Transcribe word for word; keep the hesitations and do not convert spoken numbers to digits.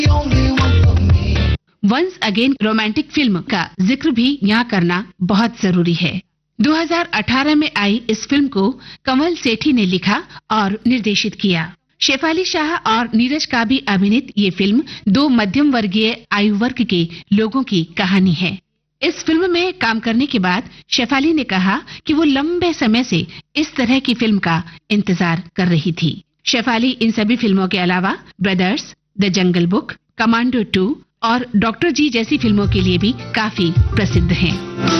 Once again romantic film का जिक्र भी यहाँ करना बहुत जरूरी है। दो हज़ार अठारह में आई इस फिल्म को कमल सेठी ने लिखा और निर्देशित किया। शेफाली शाह और नीरज का भी अभिनीत ये फिल्म दो मध्यम वर्गीय आयु वर्ग के लोगों की कहानी है। इस फिल्म में काम करने के बाद शेफाली ने कहा कि वो लंबे समय से इस तरह की फिल्म का इंतजार कर रही थी। शेफाली इन सभी फिल्मों के अलावा brothers, the jungle book, commando to और डॉक्टर जी जैसी फिल्मों के लिए भी काफी प्रसिद्ध हैं।